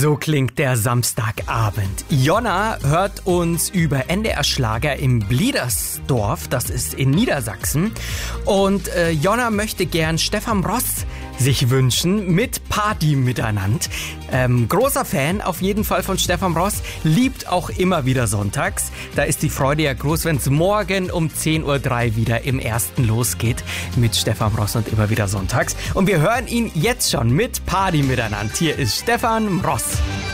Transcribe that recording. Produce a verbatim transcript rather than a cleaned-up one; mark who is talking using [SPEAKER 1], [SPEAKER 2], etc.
[SPEAKER 1] So klingt der Samstagabend. Jonna hört uns über N D R Schlager im Bliedersdorf, das ist in Niedersachsen. Und äh, Jonna möchte gern Stefan Ross sich wünschen mit Party miteinander. Ähm, großer Fan auf jeden Fall von Stefan Ross, liebt auch immer wieder sonntags. Da ist die Freude ja groß, wenn es morgen um zehn Uhr drei wieder im Ersten losgeht mit Stefan Ross und immer wieder sonntags. Und wir hören ihn jetzt schon mit Party miteinander. Hier ist Stefan Ross.